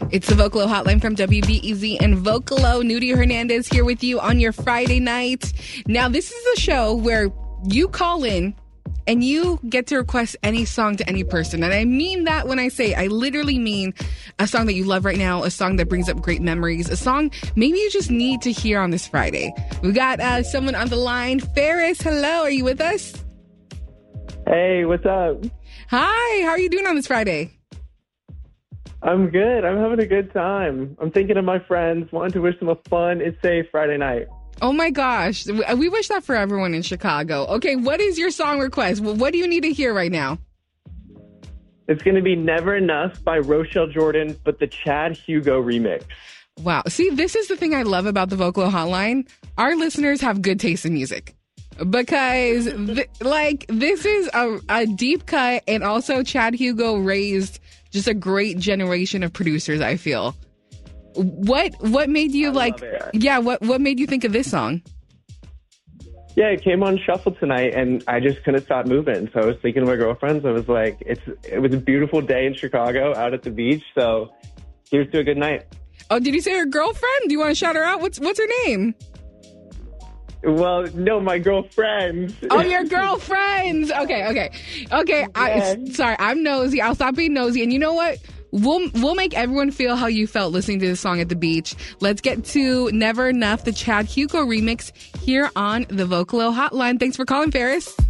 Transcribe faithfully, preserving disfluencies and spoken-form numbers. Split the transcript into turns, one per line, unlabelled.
It's the Vocalo Hotline from W B E Z and Vocalo. Nudie Hernandez here with you on your Friday night. Now, this is a show where you call in and you get to request any song to any person. And I mean that when I say, I literally mean a song that you love right now, a song that brings up great memories, a song maybe you just need to hear on this Friday. We got uh, someone on the line. Ferris, hello. Are you with us?
Hey, what's up?
Hi. How are you doing on this Friday?
I'm good. I'm having a good time. I'm thinking of my friends, wanting to wish them a fun and safe Friday night.
Oh my gosh. We wish that for everyone in Chicago. Okay, what is your song request? What do you need to hear right now?
It's going to be Never Enough by Rochelle Jordan, but the Chad Hugo remix.
Wow. See, this is the thing I love about the Vocalo Hotline. Our listeners have good taste in music. Because, th- like, this is a, a deep cut, and also Chad Hugo raised just a great generation of producers, I feel. What what made you,
I
like,
love it.
yeah, what, what made you think of this song?
Yeah, it came on shuffle tonight, and I just couldn't stop moving. So I was thinking of my girlfriends. I was like, it's it was a beautiful day in Chicago out at the beach, so here's to a good night.
Oh, did you say her girlfriend? Do you want to shout her out? What's what's her name?
Well, no, my girlfriends.
Oh, your girlfriends. Okay, okay. Okay, I,
Yes.
sorry, I'm nosy. I'll stop being nosy. And you know what? We'll we'll make everyone feel how you felt listening to this song at the beach. Let's get to Never Enough, the Chad Hugo remix, here on the Vocalo Hotline. Thanks for calling, Ferris.